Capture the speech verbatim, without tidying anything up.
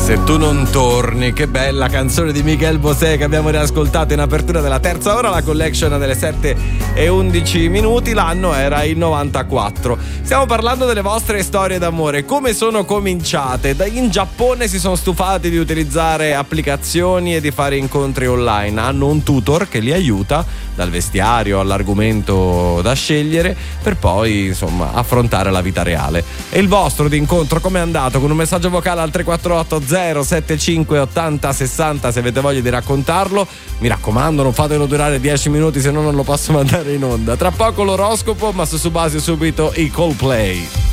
Se tu non torni, che bella canzone di Miguel Bosé che abbiamo riascoltato in apertura della terza ora, la collection delle sette e undici minuti. L'anno era il novantaquattro. Stiamo parlando delle vostre storie d'amore, come sono cominciate. In Giappone si sono stufati di utilizzare applicazioni e di fare incontri online, hanno un tutor che li aiuta dal vestiario all'argomento da scegliere per poi insomma affrontare la vita reale. E il vostro di incontro com'è andato? Con un messaggio vocale al tre quattro otto zero sette cinque ottanta sessanta se avete voglia di raccontarlo. Mi raccomando, non fatelo durare dieci minuti, se no non lo posso mandare in onda. Tra poco l'oroscopo, ma su base subito i Coldplay.